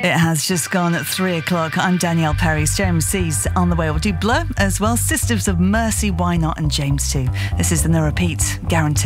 It has just gone at 3 o'clock. I'm Danielle Perry. James C's on the way. We'll do Blur as well. Sisters of Mercy, Why Not? And James too. This is the No Repeat guarantee.